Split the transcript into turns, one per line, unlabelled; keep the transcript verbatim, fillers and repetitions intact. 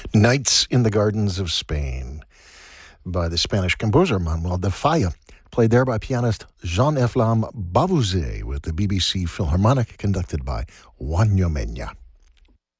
Nights in the Gardens of Spain by the Spanish composer Manuel de Falla, played there by pianist Jean-Efflam Bavouzet with the B B C Philharmonic conducted by Juan Ñomena.